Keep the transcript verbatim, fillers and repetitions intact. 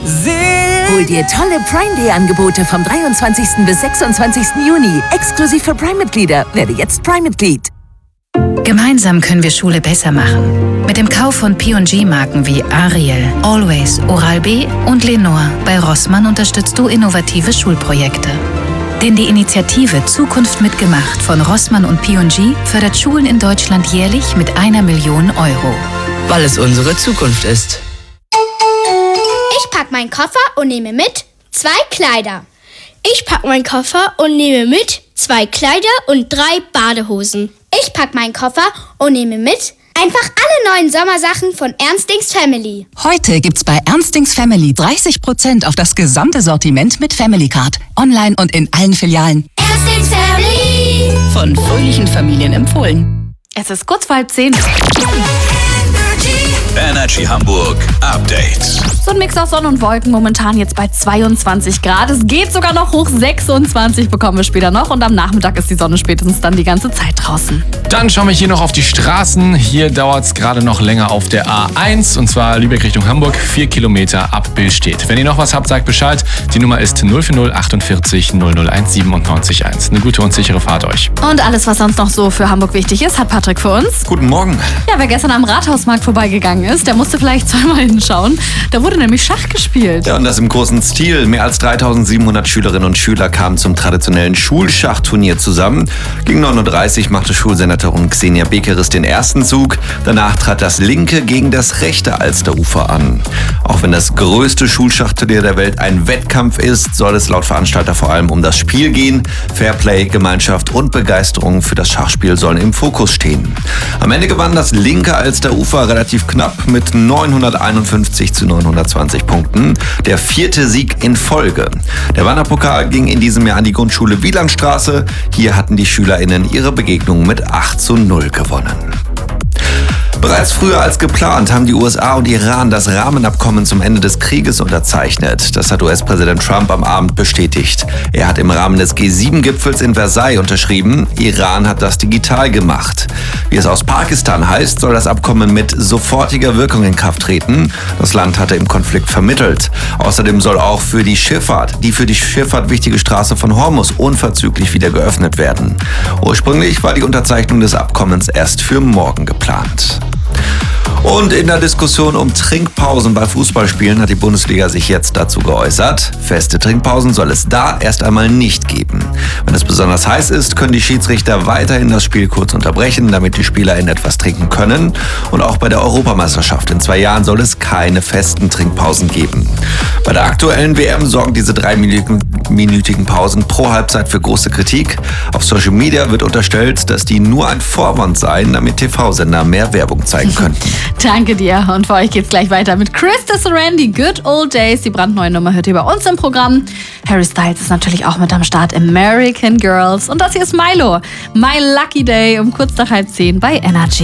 Hol dir tolle Prime Day Angebote vom dreiundzwanzigsten bis sechsundzwanzigsten Juni. Exklusiv für Prime-Mitglieder. Werde jetzt Prime-Mitglied. Gemeinsam können wir Schule besser machen. Mit dem Kauf von P und G-Marken wie Ariel, Always, Oral-B und Lenore bei Rossmann unterstützt du innovative Schulprojekte. Denn die Initiative Zukunft mitgemacht von Rossmann und P und G fördert Schulen in Deutschland jährlich mit einer Million Euro. Weil es unsere Zukunft ist. Ich pack meinen Koffer und nehme mit zwei Kleider. Ich pack meinen Koffer und nehme mit zwei Kleider und drei Badehosen. Ich pack meinen Koffer und nehme mit einfach alle neuen Sommersachen von Ernstings Family. Heute gibt's bei Ernstings Family dreißig Prozent auf das gesamte Sortiment mit Family Card. Online und in allen Filialen. Ernstings Family. Von fröhlichen Familien empfohlen. Es ist kurz vor halb zehn. Energy Hamburg Update. So ein Mix aus Sonne und Wolken, momentan jetzt bei zweiundzwanzig Grad. Es geht sogar noch hoch, sechsundzwanzig bekommen wir später noch. Und am Nachmittag ist die Sonne spätestens dann die ganze Zeit draußen. Dann schauen wir hier noch auf die Straßen. Hier dauert es gerade noch länger auf der A eins. Und zwar Lübeck Richtung Hamburg, vier Kilometer ab Billstedt. Wenn ihr noch was habt, sagt Bescheid. Die Nummer ist null vier null achtundvierzig null null eins siebenundneunzig eins. Eine gute und sichere Fahrt euch. Und alles, was sonst noch so für Hamburg wichtig ist, hat Patrick für uns. Guten Morgen. Ja, wer gestern am Rathausmarkt vorbeigegangen ist, der musste vielleicht zweimal hinschauen. Da wurde nämlich Schach gespielt. Ja, und das im großen Stil. Mehr als dreitausendsiebenhundert Schülerinnen und Schüler kamen zum traditionellen Schulschachturnier zusammen. Gegen neun Uhr dreißig machte Schulsenatorin Xenia Bekeris den ersten Zug. Danach trat das linke gegen das rechte Alsterufer an. Auch wenn das größte Schulschachturnier der Welt ein Wettkampf ist, soll es laut Veranstalter vor allem um das Spiel gehen. Fairplay, Gemeinschaft und Begeisterung für das Schachspiel sollen im Fokus stehen. Am Ende gewann das linke Alsterufer relativ knapp mit neunhunderteinundfünfzig zu neunhundertzwanzig Punkten. Der vierte Sieg in Folge. Der Wanderpokal ging in diesem Jahr an die Grundschule Wielandstraße. Hier hatten die SchülerInnen ihre Begegnung mit acht zu null gewonnen. Bereits früher als geplant haben die U S A und Iran das Rahmenabkommen zum Ende des Krieges unterzeichnet. Das hat U S-Präsident Trump am Abend bestätigt. Er hat im Rahmen des G sieben Gipfels in Versailles unterschrieben. Iran hat das digital gemacht. Wie es aus Pakistan heißt, soll das Abkommen mit sofortiger Wirkung in Kraft treten. Das Land hatte im Konflikt vermittelt. Außerdem soll auch für die Schifffahrt, die für die Schifffahrt wichtige Straße von Hormuz unverzüglich wieder geöffnet werden. Ursprünglich war die Unterzeichnung des Abkommens erst für morgen geplant. Und in der Diskussion um Trinkpausen bei Fußballspielen hat die Bundesliga sich jetzt dazu geäußert. Feste Trinkpausen soll es da erst einmal nicht geben. Wenn es besonders heiß ist, können die Schiedsrichter weiterhin das Spiel kurz unterbrechen, damit die SpielerInnen etwas trinken können. Und auch bei der Europameisterschaft in zwei Jahren soll es keine festen Trinkpausen geben. Bei der aktuellen W M sorgen diese dreiminütigen Pausen pro Halbzeit für große Kritik. Auf Social Media wird unterstellt, dass die nur ein Vorwand seien, damit T V-Sender mehr Werbung zeigen könnten. Danke dir. Und für euch geht's gleich weiter mit Krista Sorandi, Good Old Days. Die brandneue Nummer hört ihr bei uns im Programm. Harry Styles ist natürlich auch mit am Start. American Girls. Und das hier ist Milo. My Lucky Day um kurz nach halb zehn bei Energy.